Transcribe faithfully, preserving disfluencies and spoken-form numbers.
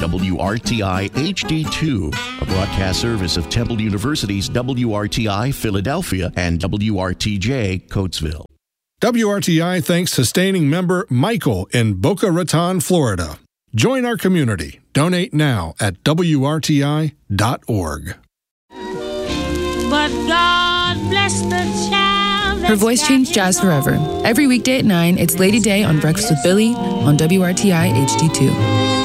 W R T I H D two, a broadcast service of Temple University's W R T I Philadelphia and W R T J Coatesville. W R T I thanks sustaining member Michael in Boca Raton, Florida. Join our community. Donate now at W R T I dot org. But God bless the child. Her voice changed jazz forever. Every weekday at nine, it's Lady Day on Breakfast with Billy on W R T I H D two.